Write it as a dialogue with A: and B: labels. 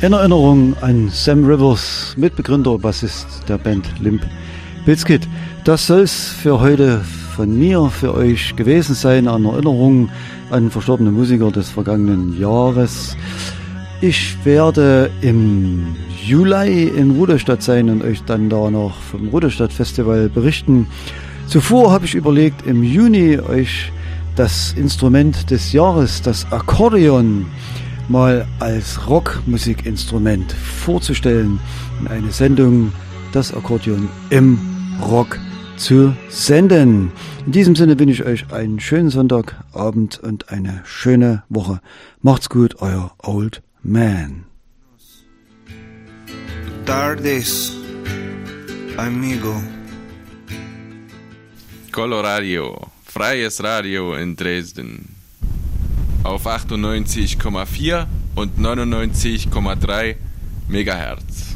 A: In Erinnerung an Sam Rivers, Mitbegründer, Bassist der Band Limp Bizkit. Das soll es für heute von mir für euch gewesen sein, an Erinnerung an verstorbene Musiker des vergangenen Jahres. Ich werde im Juli in Rudolstadt sein und euch dann da noch vom Rudolstadt Festival berichten. Zuvor habe ich überlegt, im Juni euch das Instrument des Jahres, das Akkordeon, mal als Rockmusikinstrument vorzustellen, in eine Sendung, das Akkordeon im Rock zu senden. In diesem Sinne wünsche ich euch einen schönen Sonntagabend und eine schöne Woche. Macht's gut, euer Old Man.
B: Tardes, amigo.
C: Coloradio, freies Radio in Dresden. Auf 98,4 und 99,3 Megahertz.